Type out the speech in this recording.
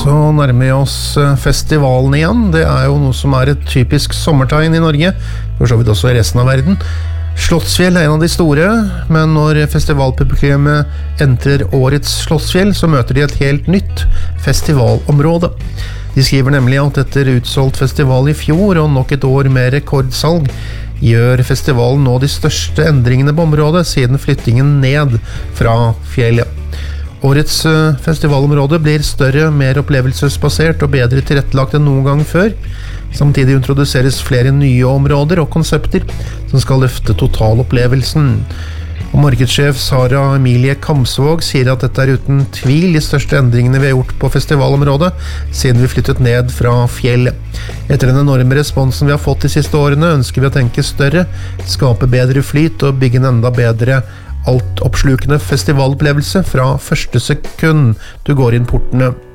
Så nærmer vi oss festivalen igjen. Det jo noe som et typisk sommertegn i Norge, for så vidt også i resten av verden. Slottsfjell en av de store, men når festivalpublikummet entrer årets Slottsfjell, så møter de et helt nytt festivalområde. De skriver nemlig at etter utsolgt festival i fjor og nok et år med rekordsalg, gjør festivalen nå de største endringene på området siden flyttingen ned fra fjellet. Årets festivalområde blir større, mer opplevelsesbasert og bedre tilrettelagt enn noen gang før. Samtidig introduseres flere nye områder og konsepter som skal løfte totalopplevelsen. Og markedssjef Sara Emilie Kamsvåg sier at dette uten tvil de største endringene vi har gjort på festivalområdet siden vi flyttet ned fra fjellet. Etter den enorme responsen vi har fått de siste årene, ønsker vi å tenke større, skape bedre flyt og bygge en enda bedre alt oppslukende festivalopplevelse fra første sekund du går inn portene.